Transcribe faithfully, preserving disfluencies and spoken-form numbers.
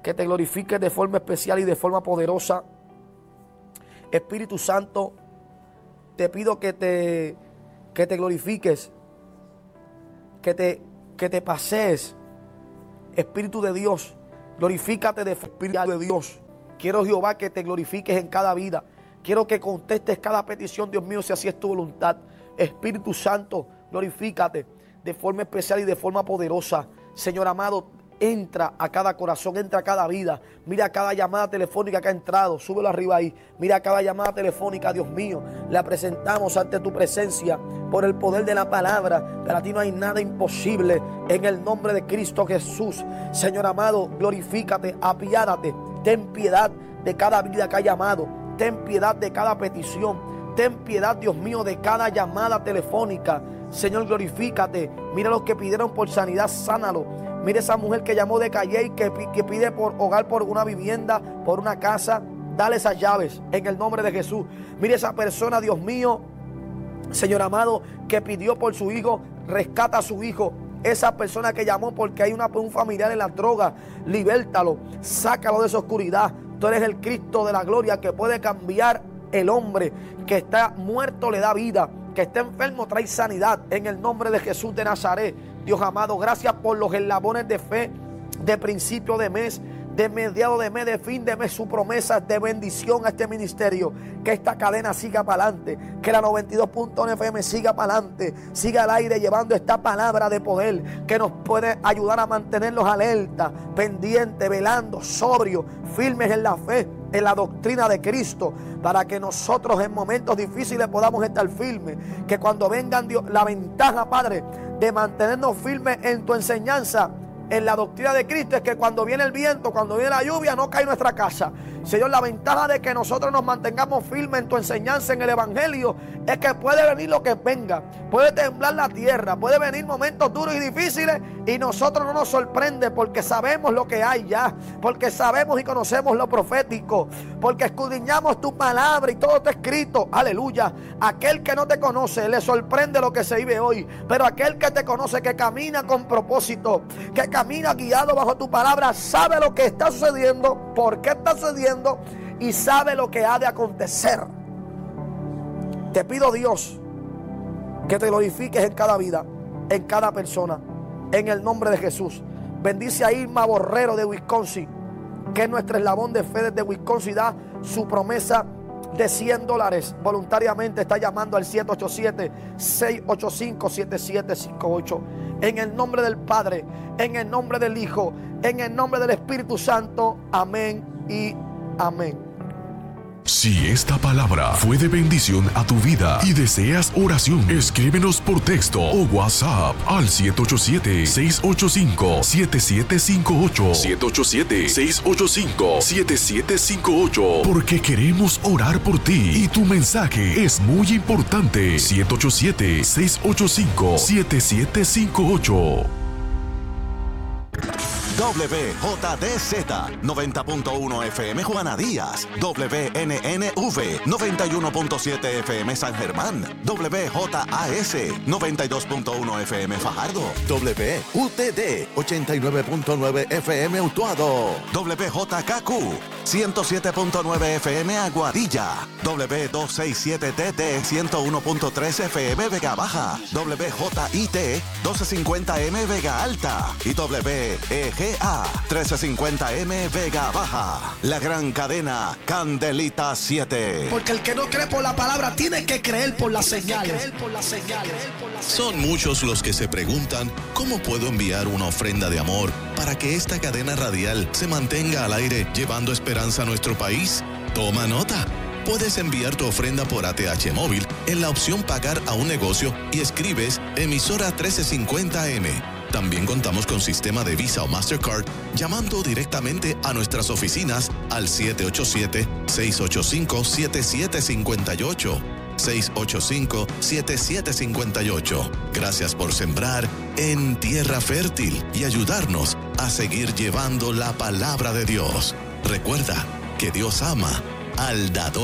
que te glorifiques de forma especial y de forma poderosa. Espíritu Santo, te pido que te, que te glorifiques, que te, que te pasees. Espíritu de Dios, glorifícate de Espíritu de Dios. Quiero, Jehová, que te glorifiques en cada vida. Quiero que contestes cada petición, Dios mío, si así es tu voluntad. Espíritu Santo, glorifícate de forma especial y de forma poderosa. Señor amado, entra a cada corazón, entra a cada vida. Mira cada llamada telefónica que ha entrado. Súbelo arriba ahí. Mira cada llamada telefónica, Dios mío. La presentamos ante tu presencia por el poder de la palabra. Para ti no hay nada imposible. En el nombre de Cristo Jesús. Señor amado, glorifícate, apiádate. Ten piedad de cada vida que ha llamado. Ten piedad de cada petición. Ten piedad, Dios mío, de cada llamada telefónica. Señor, glorifícate. Mira los que pidieron por sanidad, sánalo. Mira esa mujer que llamó de Calle y que, que pide por hogar, por una vivienda, por una casa. Dale esas llaves en el nombre de Jesús. Mira esa persona, Dios mío, Señor amado, que pidió por su hijo. Rescata a su hijo. Esa persona que llamó porque hay una, un familiar en la droga, libértalo. Sácalo de esa oscuridad. Tú eres el Cristo de la gloria que puede cambiar el hombre. Que está muerto le da vida. Que está enfermo trae sanidad. En el nombre de Jesús de Nazaret. Dios amado, gracias por los eslabones de fe, de principio de mes, de mediado de mes, de fin de mes, su promesa de bendición a este ministerio. Que esta cadena siga para adelante, que la noventa y dos punto uno F M siga para adelante, siga al aire llevando esta palabra de poder que nos puede ayudar a mantenerlos alerta, pendientes, velando, sobrios, firmes en la fe, en la doctrina de Cristo, para que nosotros en momentos difíciles podamos estar firmes. Que cuando vengan, Dios, la ventaja, Padre, de mantenernos firmes en tu enseñanza, en la doctrina de Cristo, es que cuando viene el viento, cuando viene la lluvia, no cae en nuestra casa. Señor, la ventaja de que nosotros nos mantengamos firmes en tu enseñanza, en el Evangelio, es que puede venir lo que venga. Puede temblar la tierra, puede venir momentos duros y difíciles, y nosotros no nos sorprende porque sabemos lo que hay ya, porque sabemos y conocemos lo profético, porque escudriñamos tu palabra y todo está escrito. Aleluya. Aquel que no te conoce le sorprende lo que se vive hoy, pero aquel que te conoce, que camina con propósito, que camina guiado bajo tu palabra, sabe lo que está sucediendo, por qué está sucediendo y sabe lo que ha de acontecer. Te pido, Dios, que te glorifiques en cada vida, en cada persona, en el nombre de Jesús. Bendice a Irma Borrero de Wisconsin, que es nuestro eslabón de fe desde Wisconsin. Da su promesa de cien dólares voluntariamente. Está llamando al siete ocho siete, seis ocho cinco, siete siete cinco ocho. En el nombre del Padre, en el nombre del Hijo, en el nombre del Espíritu Santo. Amén y amén. Si esta palabra fue de bendición a tu vida y deseas oración, escríbenos por texto o WhatsApp al siete ocho siete, seis ocho cinco, siete siete cinco ocho. siete ocho siete, seis ocho cinco, siete siete cinco ocho. Porque queremos orar por ti y tu mensaje es muy importante. siete ocho siete, seis ocho cinco, siete siete cinco ocho. W J D Z noventa punto uno F M Juana Díaz, W N N V noventa y uno punto siete F M San Germán, W J A S noventa y dos punto uno F M Fajardo, W U T D ochenta y nueve punto nueve F M Utuado, W J K Q ciento siete punto nueve F M Aguadilla, W doscientos sesenta y siete T T ciento uno punto tres F M Vega Baja, W J I T doce cincuenta M Vega Alta y W E G A trece cincuenta M Vega Baja. La gran cadena Candelita siete. Porque el que no cree por la palabra tiene que creer por las señales. Son muchos los que se preguntan cómo puedo enviar una ofrenda de amor para que esta cadena radial se mantenga al aire llevando esperanza a nuestro país. Toma nota. Puedes enviar tu ofrenda por A T H móvil en la opción pagar a un negocio y escribes emisora trece cincuenta M. También contamos con sistema de Visa o Mastercard llamando directamente a nuestras oficinas al siete ocho siete, seis ocho cinco, siete siete cinco ocho. seis ocho cinco, siete siete cinco ocho. Gracias por sembrar en tierra fértil y ayudarnos a seguir llevando la palabra de Dios. Recuerda que Dios ama al dador.